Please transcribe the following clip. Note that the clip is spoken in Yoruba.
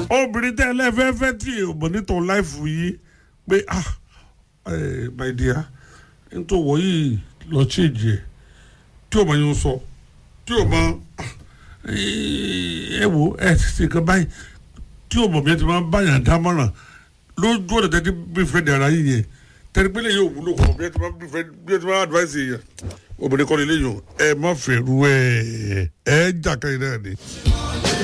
obìnrin tẹ́ ẹlẹ́fẹ́fẹ́ tí ò mọ̀ nítorí láìfù yìí pé my dear nítorí wọ́n yìí lọ ṣèjì ẹ̀ tí ò mọ̀ yín sọ tí ò mọ̀ ẹ wo ẹ ṣe kan báyìí tí ò mọ̀ bí ẹ ti máa ń báyàn dámọ̀ràn lójú ọ̀dọ̀ tẹ́tí bí fẹ́ di ara yìí yẹn tẹ́tí pé lè yóò wúlò kọ́ bí ẹ ti máa advice yẹn obìnrin kọ́ni lè yàn ẹ má fẹ́ ru ẹ jà kẹ́yìn náà ni.